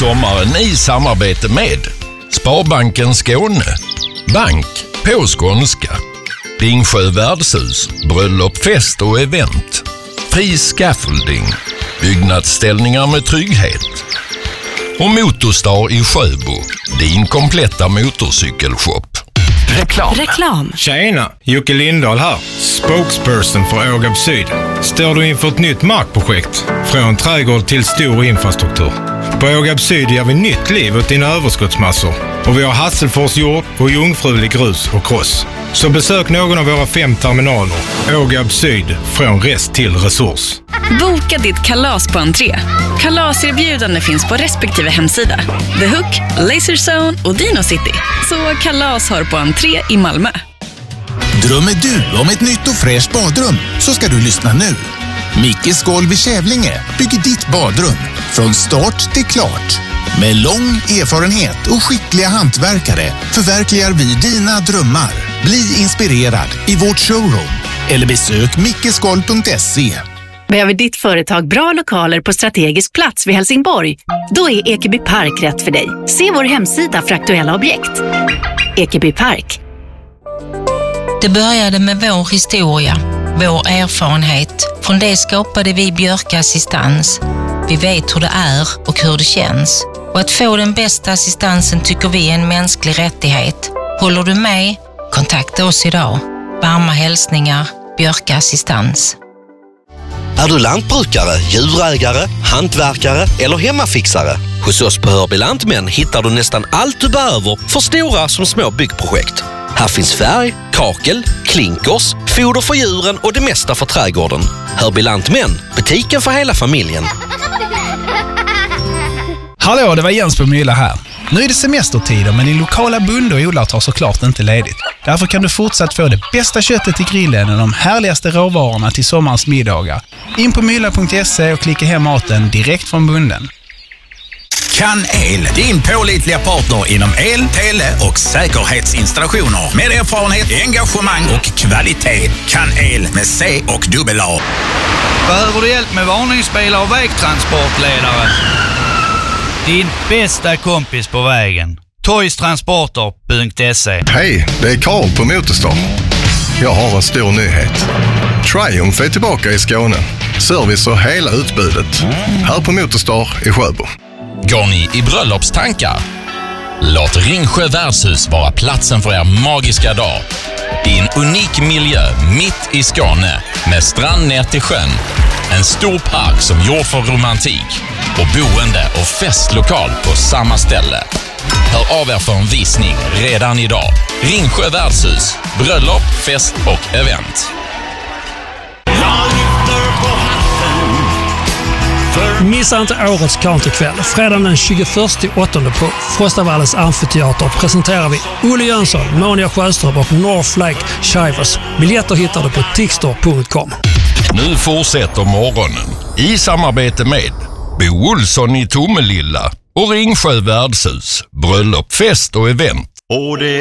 sommaren i samarbete med Sparbanken Skåne, bank på skånska, Ringsjö värdshus, bröllop, fest och event, Fri Scaffolding, byggnadsställningar med trygghet och Motorstar i Sjöbo, din kompletta motorcykelshop. Reklam. Tjena, Jocke Lindahl här. Spokesperson för Ågab Syd. Står du inför ett nytt markprojekt? Från trädgård till stor infrastruktur. På Ågab Syd ger vi nytt liv åt dina överskottsmassor. Och vi har Hasselfors jord och jungfrulig grus och kross. Så besök någon av våra 5 terminaler. Ågab Syd, från rest till resurs. Boka ditt kalas på entré. Kalaserbjudande finns på respektive hemsida. The Hook, Laser Zone och Dino City. Så kalas har på entré i Malmö. Drömmer du om ett nytt och fräscht badrum så ska du lyssna nu. Mickes golv i Kävlinge bygger ditt badrum från start till klart. Med lång erfarenhet och skickliga hantverkare förverkligar vi dina drömmar. Bli inspirerad i vårt showroom eller besök mickesgolv.se. Behöver ditt företag bra lokaler på strategisk plats vid Helsingborg? Då är Ekeby Park rätt för dig. Se vår hemsida för aktuella objekt. Ekeby Park. Det började med vår historia, vår erfarenhet. Från det skapade vi Björka Assistans. Vi vet hur det är och hur det känns. Och att få den bästa assistansen tycker vi är en mänsklig rättighet. Håller du med? Kontakta oss idag. Varma hälsningar, Björka Assistans. Är du lantbrukare, djurägare, hantverkare eller hemmafixare? Hos oss på Hörby Lantmän hittar du nästan allt du behöver för stora som små byggprojekt. Här finns färg, kakel, klinkers, foder för djuren och det mesta för trädgården. Hörby Lantmän, butiken för hela familjen. Hallå, det var Jens på Mylla här. Nu är det semestertider, men din lokala bonde och odlare tar såklart inte ledigt. Därför kan du fortsatt få det bästa köttet till grillen och de härligaste råvarorna till sommarens middagar. In på mylla.se och klicka hem maten direkt från bonden. Kan El, din pålitliga partner inom el, tele och säkerhetsinstallationer. Med erfarenhet, engagemang och kvalitet. Kan El med C och dubbel-A. Behöver du hjälp med varningsbilar och vägtransportledare? Din bästa kompis på vägen. Toystransporter.se. Hej, det är Karl på Motorstar. Jag har en stor nyhet. Triumph är tillbaka i Skåne. Service och hela utbudet. Här på Motorstar i Sjöbo. Går ni i bröllopstankar? Låt Ringsjö värdshus vara platsen för er magiska dag. I en unik miljö mitt i Skåne med strand ner till sjön. En stor park som gjord för romantik och boende och festlokal på samma ställe. Hör av er för en visning redan idag. Ringsjö värdshus, bröllop, fest och event. Missa inte årets countrykväll. Fredagen den 21/8 på Frostavallens amfiteater presenterar vi Olle Jönsson, Monia Sjöström och North Lake Shivers. Biljetter hittar du på tixter.com. Nu fortsätter morgonen i samarbete med Bo Olsson i Tomelilla och Ringsjö värdshus, bröllop, fest och event. Och det